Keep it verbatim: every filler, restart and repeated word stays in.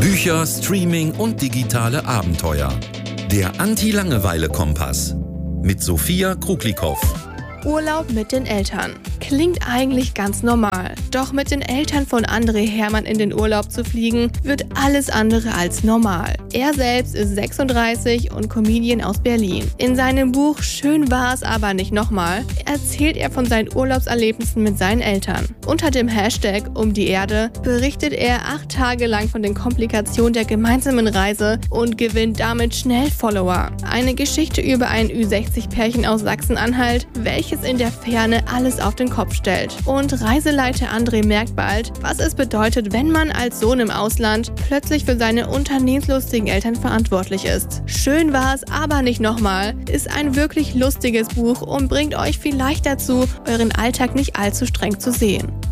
Bücher, Streaming und digitale Abenteuer. Der Anti-Langeweile-Kompass mit Sophia Kruglikow. Urlaub mit den Eltern. Klingt eigentlich ganz normal. Doch mit den Eltern von André Hermann in den Urlaub zu fliegen, wird alles andere als normal. Er selbst ist sechsunddreißig und Comedian aus Berlin. In seinem Buch Schön war's aber nicht nochmal erzählt er von seinen Urlaubserlebnissen mit seinen Eltern. Unter dem Hashtag Um die Erde berichtet er acht Tage lang von den Komplikationen der gemeinsamen Reise und gewinnt damit schnell Follower. Eine Geschichte über ein Ü sechzig Pärchen aus Sachsen-Anhalt, welches in der Ferne alles auf den Kopf stellt. Und Reiseleiter André merkt bald, was es bedeutet, wenn man als Sohn im Ausland plötzlich für seine unternehmenslustigen Eltern verantwortlich ist. Schön war's, aber nicht nochmal ist ein wirklich lustiges Buch und bringt euch vielleicht dazu, euren Alltag nicht allzu streng zu sehen.